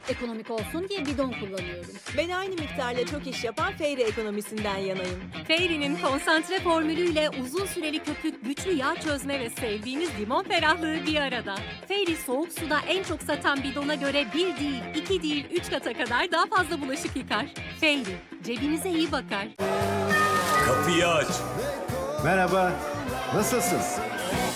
Ekonomik olsun diye bidon kullanıyorum. Ben aynı miktarla çok iş yapan Fairy ekonomisinden yanayım. Fairy'nin konsantre formülüyle uzun süreli köpük, güçlü yağ çözme ve sevdiğiniz limon ferahlığı bir arada. Fairy soğuk suda en çok satan bidona göre 1 değil, 2 değil, 3 kata kadar daha fazla bulaşık yıkar. Fairy, cebinize iyi bakar. Kapıyı aç. Merhaba, nasılsın?